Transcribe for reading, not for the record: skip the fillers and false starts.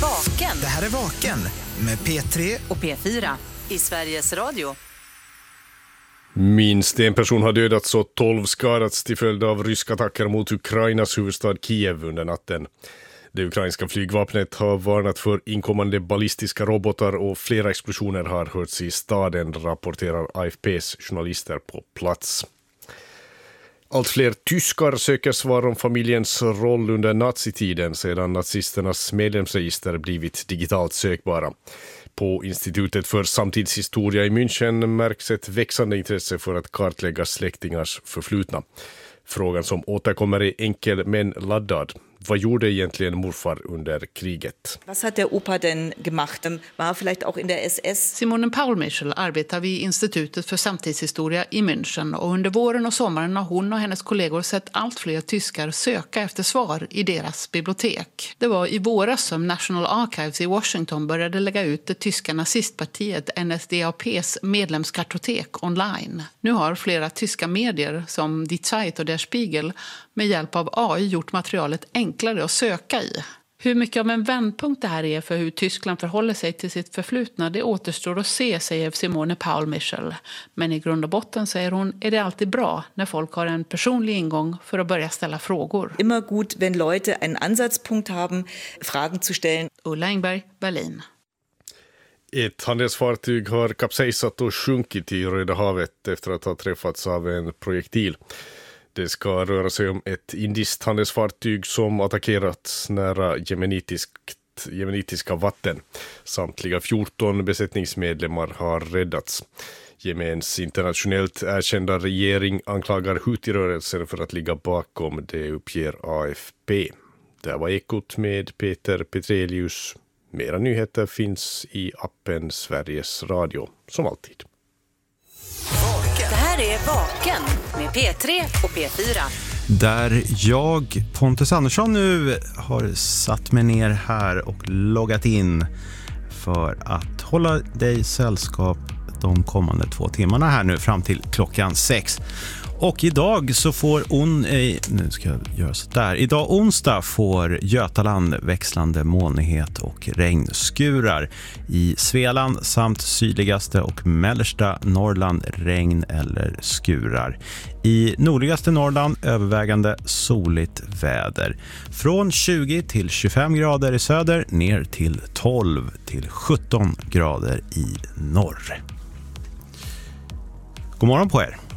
Vaken. Det här är Vaken med P3 och P4 i Sveriges Radio. Minst en person har dödats och 12 skadats till följd av ryska attacker mot Ukrainas huvudstad Kiev under natten. Det ukrainska flygvapnet har varnat för inkommande ballistiska robotar och flera explosioner har hörts i staden, rapporterar AFPs journalister på plats. Allt fler tyskar söker svar om familjens roll under nazitiden sedan nazisternas medlemsregister blivit digitalt sökbara. På Institutet för samtidshistoria i München märks ett växande intresse för att kartlägga släktingars förflutna. Frågan som återkommer är enkel men laddad. Vad gjorde egentligen morfar under kriget? Was hat der Opa denn gemacht? War vielleicht auch in der SS? Simone Paul-Michel arbetar vid Institutet för samtidshistoria i München och under våren och sommaren har hon och hennes kollegor sett allt fler tyskar söka efter svar i deras bibliotek. Det var i våras som National Archives i Washington började lägga ut det tyska nazistpartiet NSDAPs medlemskartotek online. Nu har flera tyska medier som Die Zeit och Der Spiegel med hjälp av AI gjort materialet enklare att söka i. Hur mycket av en vändpunkt det här är för hur Tyskland förhåller sig till sitt förflutna, det återstår att se, säger Simone Paul-Michel. Men i grund och botten, säger hon, är det alltid bra när folk har en personlig ingång för att börja ställa frågor. Immer gut, wenn Leute einen Ansatzpunkt haben, Fragen zu stellen. Ulla Engberg, Berlin. Ett handelsfartyg har kapsejsat och sjunkit i Röda havet efter att ha träffats av en projektil. Det ska röra sig om ett indiskt handelsfartyg som attackerats nära jemenitiska vatten. Samtliga 14 besättningsmedlemmar har räddats. Jemens internationellt erkända regering anklagar Houthi-rörelsen för att ligga bakom, det uppger AFP. Det var Ekot med Peter Petrelius. Mera nyheter finns i appen Sveriges Radio, som alltid. Det här är Vaken med P3 och P4. Där jag, Pontus Andersson, nu har satt mig ner här och loggat in för att hålla dig sällskap de kommande 2 timmarna här nu fram till klockan 6. Och idag så får idag onsdag får Götaland växlande molnighet och regnskurar. I Svealand samt sydligaste och mellersta Norrland regn eller skurar. I nordligaste Norrland övervägande soligt väder. Från 20 till 25 grader i söder ner till 12 till 17 grader i norr. God morgon på er!